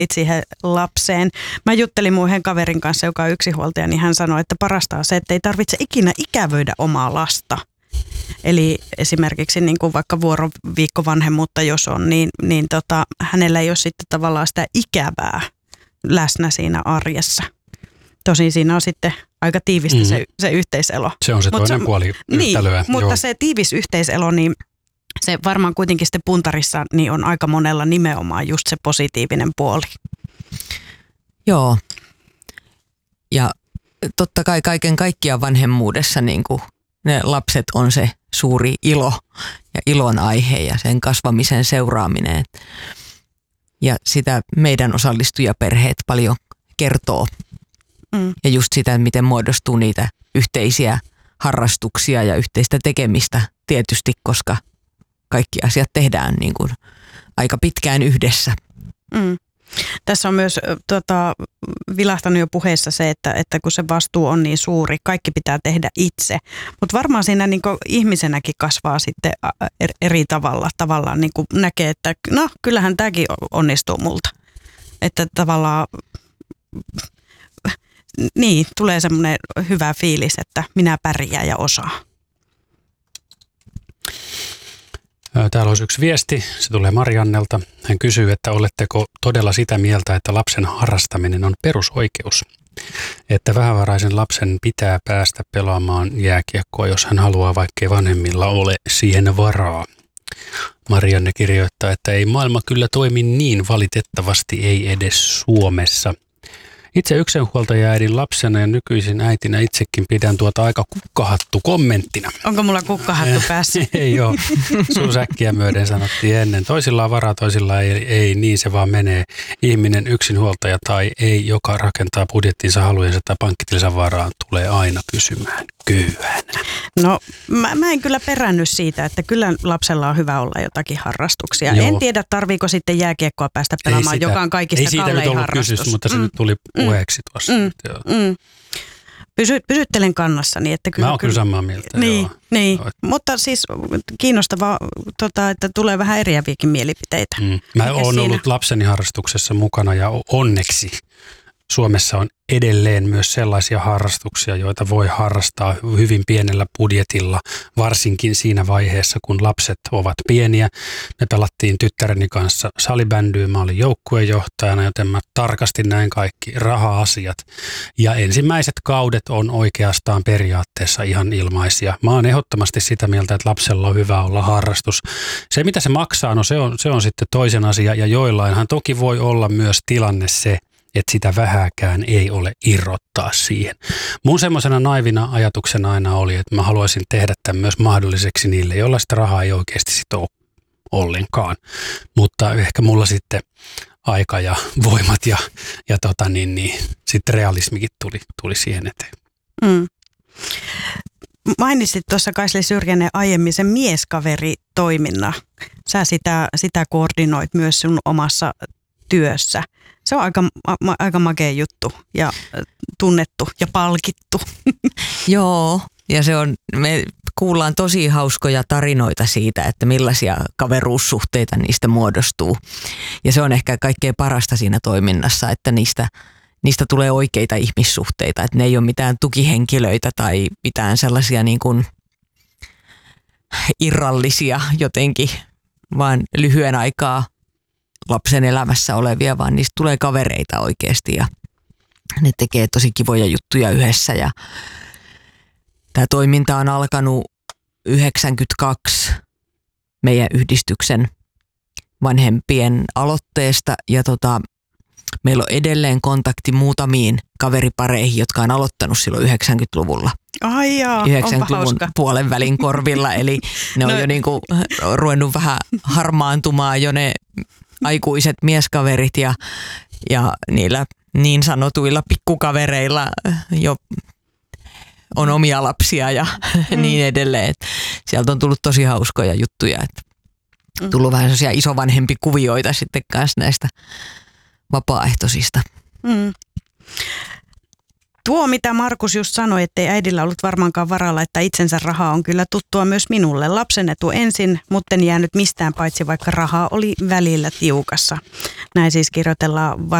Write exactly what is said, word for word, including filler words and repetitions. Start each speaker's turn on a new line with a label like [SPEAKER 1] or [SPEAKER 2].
[SPEAKER 1] sit siihen lapseen. Mä juttelin mun yhden kaverin kanssa, joka on yksinhuoltaja, niin hän sanoi, että parasta on se, että ei tarvitse ikinä ikävöidä omaa lasta. Eli esimerkiksi niin kuin vaikka vuoroviikkovanhemmuutta jos on, niin, niin tota, hänellä ei ole sitten tavallaan sitä ikävää läsnä siinä arjessa. Tosin siinä on sitten aika tiivistä mm-hmm. se, se yhteiselo.
[SPEAKER 2] Se on se toinen Mut, puoli yhtälöä.
[SPEAKER 1] Niin, mutta se tiivis yhteiselo, niin se varmaan kuitenkin sitten puntarissa niin on aika monella nimenomaan just se positiivinen puoli.
[SPEAKER 3] Joo. Ja totta kai kaiken kaikkiaan vanhemmuudessa niin kuin ne lapset on se suuri ilo ja ilon aihe ja sen kasvamisen seuraaminen. Ja sitä meidän osallistujaperheet paljon kertoo. Mm. Ja just sitä, miten muodostuu niitä yhteisiä harrastuksia ja yhteistä tekemistä tietysti, koska kaikki asiat tehdään niin kuin aika pitkään yhdessä.
[SPEAKER 1] Mm. Tässä on myös tota, vilahtanut jo puheessa se, että, että kun se vastuu on niin suuri, kaikki pitää tehdä itse. Mutta varmaan siinä niin kuin ihmisenäkin kasvaa sitten eri tavalla. Tavallaan niin kuin näkee, että no kyllähän tämäkin onnistuu multa. Että tavallaan niin, tulee semmoinen hyvä fiilis, että minä pärjään ja osaan.
[SPEAKER 2] Täällä olisi yksi viesti, se tulee Mariannelta. Hän kysyy, että oletteko todella sitä mieltä, että lapsen harrastaminen on perusoikeus? Että vähävaraisen lapsen pitää päästä pelaamaan jääkiekkoa, jos hän haluaa, vaikkei vanhemmilla ole siihen varaa. Marianne kirjoittaa, että ei maailma kyllä toimi niin, valitettavasti ei edes Suomessa. Itse yksinhuoltajaäidin lapsena ja nykyisin äitinä itsekin pidän tuota aika kukkahattu kommenttina.
[SPEAKER 1] Onko mulla kukkahattu päässä?
[SPEAKER 2] Ei ole. Sun säkkiä myöden sanottiin ennen. Toisilla on varaa, toisilla ei, ei, niin se vaan menee. Ihminen yksinhuoltaja tai ei, joka rakentaa budjettinsa halujensa tai pankkitilinsa varaan, tulee aina pysymään köyhänä.
[SPEAKER 1] No mä, mä en kyllä perännyt siitä, että kyllä lapsella on hyvä olla jotakin harrastuksia. Joo. En tiedä, tarviiko sitten jääkiekkoa päästä pelaamaan, sitä, joka on kaikista kallein harrastus. Ei siitä nyt ollut kysymys,
[SPEAKER 2] mutta se mm. nyt tuli puheeksi tuossa. Mm.
[SPEAKER 1] Mm. Pysy, pysyttelen kannassani. Että kyllä,
[SPEAKER 2] mä oon kyllä samaa mieltä.
[SPEAKER 1] Niin,
[SPEAKER 2] joo.
[SPEAKER 1] niin. Mutta siis kiinnostavaa, tota, että tulee vähän eriäviäkin mielipiteitä.
[SPEAKER 2] Mm. Mä oon siinä ollut lapseni harrastuksessa mukana ja onneksi Suomessa on edelleen myös sellaisia harrastuksia, joita voi harrastaa hyvin pienellä budjetilla, varsinkin siinä vaiheessa, kun lapset ovat pieniä. Me pelattiin tyttäreni kanssa salibändyä, mä olin joukkuejohtajana, joten mä tarkasti näin kaikki raha-asiat. Ja ensimmäiset kaudet on oikeastaan periaatteessa ihan ilmaisia. Mä oon ehdottomasti sitä mieltä, että lapsella on hyvä olla harrastus. Se, mitä se maksaa, no se on, se on sitten toisen asia, ja joillainhan toki voi olla myös tilanne se, että sitä vähääkään ei ole irrottaa siihen. Mun semmoisena naivina ajatuksena aina oli, että mä haluaisin tehdä tämän myös mahdolliseksi niille, joilla sitä rahaa ei oikeasti sit ole ollenkaan. Mutta ehkä mulla sitten aika ja voimat ja, ja tota niin, niin, sitten realismikin tuli, tuli siihen eteen.
[SPEAKER 1] Mm. Mainitsit tuossa Kaisli Syrjänen aiemmin sen mieskaveritoiminnan. Sä sitä, sitä koordinoit myös sun omassa työssä. Se on aika, ma, aika makea juttu ja tunnettu ja palkittu.
[SPEAKER 3] Joo, ja se on, me kuullaan tosi hauskoja tarinoita siitä, että millaisia kaveruussuhteita niistä muodostuu. Ja se on ehkä kaikkein parasta siinä toiminnassa, että niistä, niistä tulee oikeita ihmissuhteita. Että ne ei ole mitään tukihenkilöitä tai mitään sellaisia niin kuin irrallisia jotenkin, vaan lyhyen aikaa lapsen elämässä olevia, vaan niistä tulee kavereita oikeasti ja ne tekee tosi kivoja juttuja yhdessä. Ja tämä toiminta on alkanut yhdeksänkymmentäkaksi meidän yhdistyksen vanhempien aloitteesta ja tota, meillä on edelleen kontakti muutamiin kaveripareihin, jotka on aloittanut silloin yhdeksänkymmentäluvulla.
[SPEAKER 1] Ai jaa,
[SPEAKER 3] yhdeksänkymmentäluvun puolen välin korvilla, eli ne on no. jo niinku ruvennut vähän harmaantumaan jo ne aikuiset mieskaverit ja, ja niillä niin sanotuilla pikkukavereilla jo on omia lapsia ja mm. niin edelleen. Et sieltä on tullut tosi hauskoja juttuja. Et tullut mm. vähän sellaisia isovanhempi kuvioita sitten kanssa näistä vapaaehtoisista.
[SPEAKER 1] Mm. Tuo, mitä Markus just sanoi, ettei äidillä ollut varmaankaan varaa laittaa itsensä rahaa, on kyllä tuttua myös minulle. Lapsen etu ensin, mutta en jäänyt mistään paitsi vaikka rahaa oli välillä tiukassa. Näin siis kirjoitellaan